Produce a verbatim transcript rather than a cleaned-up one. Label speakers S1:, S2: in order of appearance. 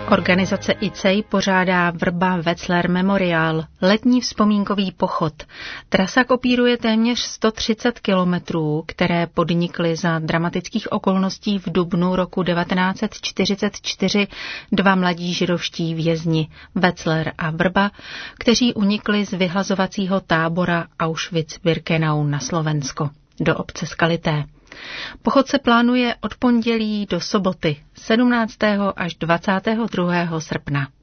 S1: Organizace I C E I pořádá Vrba Wetzlar Memorial, letní vzpomínkový pochod. Trasa kopíruje téměř sto třicet kilometrů, které podnikly za dramatických okolností v dubnu roku devatenáct set čtyřicet čtyři dva mladí židovští vězni, Wetzlar a Vrba, kteří unikli z vyhlazovacího tábora Auschwitz-Birkenau na Slovensko, do obce Skalité. Pochod se plánuje od pondělí do soboty sedmnáctého až dvacátého druhého srpna.